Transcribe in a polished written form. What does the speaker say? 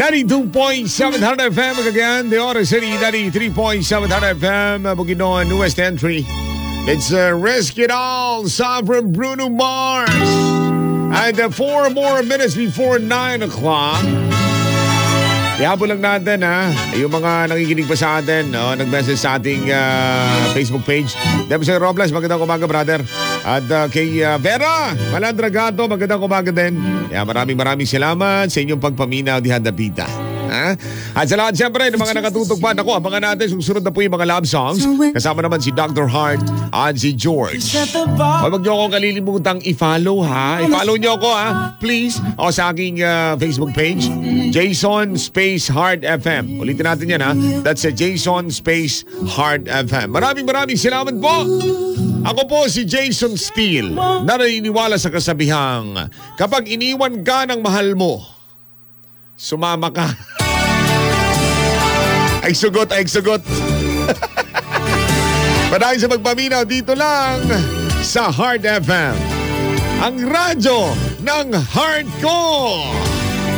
92.7 FM, Cagayan de Oro City, 93.7 FM, Bukidnon, newest entry. It's Risk It All, song from Bruno Mars. And 4 more minutes before 9 o'clock. Ihabol lang natin yung mga nakikinig pa sa atin, nag-message sa ating Facebook page. Debs Robles, magandang umaga brother. At kay Vera Malandragato, magandang umaga din. Maraming salamat sa inyong pagpaminaw di Hadapita. At sa lahat siyempre ng mga nakatutok pa, naku, abangan natin susunod na po yung mga love songs. Kasama naman si Dr. Hart at si George. Huwag niyo akong kalilimutang i-follow I-follow niyo ako please. O sa aking Facebook page, Jason Space Hart FM. Ulitin natin yan That's Jason Space Hart FM. Maraming salamat po. Ako po si Jason Steele, na naniniwala sa kasabihang, kapag iniwan ka ng mahal mo, sumama ka. Ay sugot. Padahin sa pagpaminaw dito lang sa Heart FM. Ang radyo ng Heart ko.